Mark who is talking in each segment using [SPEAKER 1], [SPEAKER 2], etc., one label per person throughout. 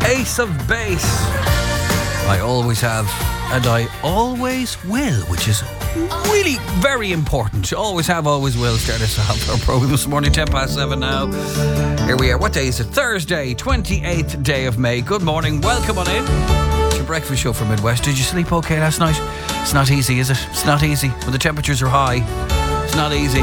[SPEAKER 1] Ace of Base. I always have, and I always will, which is really very important. Always have, always will. Start us off our program this morning, 7:10 now. Here we are. What day is it? Thursday, 28th day of May. Good morning. Welcome on in. It's your breakfast show from Midwest. Did you sleep okay last night? It's not easy, is it? It's not easy. When the temperatures are high, it's not easy.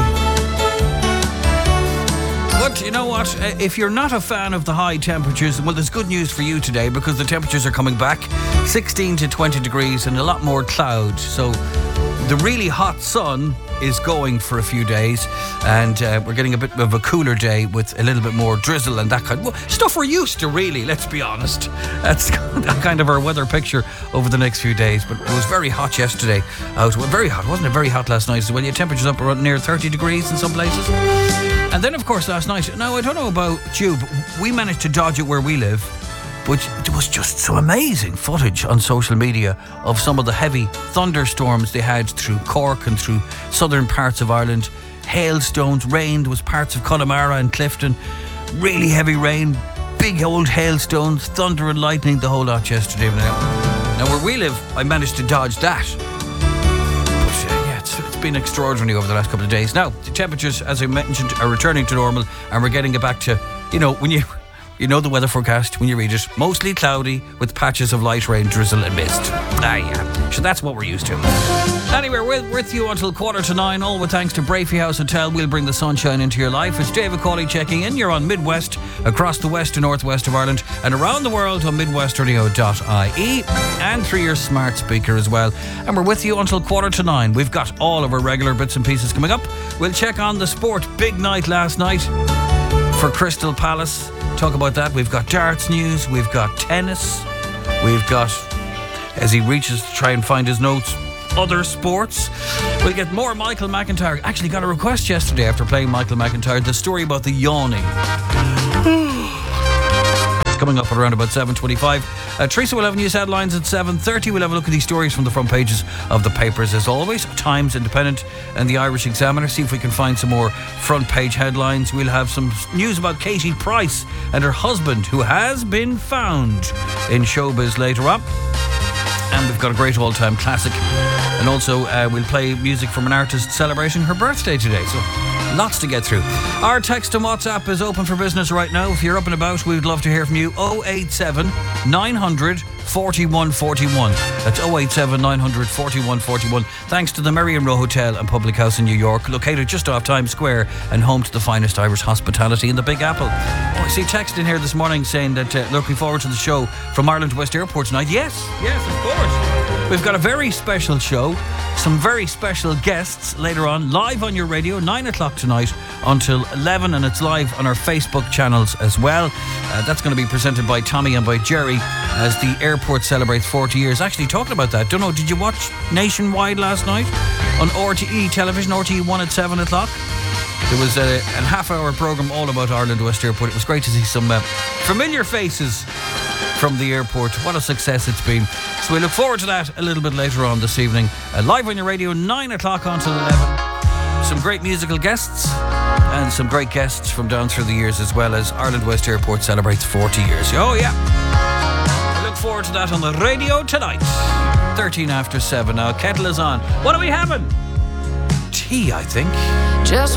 [SPEAKER 1] But you know what? If you're not a fan of the high temperatures, well, there's good news for you today because the temperatures are coming back. 16 to 20 degrees and a lot more cloud. So the really hot sun is going for a few days, and we're getting a bit of a cooler day with a little bit more drizzle and that kind of stuff we're used to, really, let's be honest. That's kind of our weather picture over the next few days. But it was very hot yesterday out. Well, very hot, wasn't it? Very hot last night as well. Your temperatures up around near 30 degrees in some places. And then, of course, last night, now I don't know about you, but we managed to dodge it where we live. But there was just some amazing footage on social media of some of the heavy thunderstorms they had through Cork and through southern parts of Ireland. Hailstones, rain, there was parts of Connemara and Clifton. Really heavy rain, big old hailstones, thunder and lightning, the whole lot yesterday. Now where we live, I managed to dodge that. It's been extraordinary over the last couple of days. Now, the temperatures, as I mentioned, are returning to normal, and we're getting it back to, when you know the weather forecast when you read it. Mostly cloudy with patches of light rain, drizzle and mist. Yeah. So that's what we're used to. Anyway, we're with you until 8:45. All with thanks to Brafey House Hotel. We'll bring the sunshine into your life. It's David Cawley checking in. You're on Midwest, across the west and northwest of Ireland, and around the world on midwestradio.ie and through your smart speaker as well. And we're with you until 8:45. We've got all of our regular bits and pieces coming up. We'll check on the sport. Big night last night for Crystal Palace. Talk about that. We've got darts news, we've got tennis, we've got, as he reaches to try and find his notes, other sports. We'll get more Michael McIntyre. Actually got a request yesterday after playing Michael McIntyre, the story about the yawning. Coming up at around about 7:25. Teresa will have news headlines at 7:30. We'll have a look at these stories from the front pages of the papers as always. Times, Independent and the Irish Examiner. See if we can find some more front page headlines. We'll have some news about Katie Price and her husband, who has been found in showbiz later on. And we've got a great all-time classic. And also we'll play music from an artist celebrating her birthday today. So lots to get through. Our text and WhatsApp is open for business right now. If you're up and about, we would love to hear from you. 087 900 4141. That's 087 900 4141. Thanks to the Merrion Row Hotel and Public House in New York, located just off Times Square and home to the finest Irish hospitality in the Big Apple. I see text in here this morning saying that looking forward to the show from Ireland West Airport tonight. Yes, of course. We've got a very special show, some very special guests later on, live on your radio, 9 o'clock tonight until 11, and it's live on our Facebook channels as well. That's going to be presented by Tommy and by Jerry as the airport celebrates 40 years. Actually, talking about that, don't know, did you watch Nationwide last night on RTE television, RTE 1 at 7 o'clock? There was a half-hour programme all about Ireland West Airport. It was great to see some familiar faces from the airport. What a success it's been. So we look forward to that a little bit later on this evening. Live on your radio, 9 o'clock until 11. Some great musical guests and some great guests from down through the years, as well as Ireland West Airport celebrates 40 years. Oh, yeah. I look forward to that on the radio tonight. 13 after 7 now. Kettle is on. What are we having? Tea, I think. Just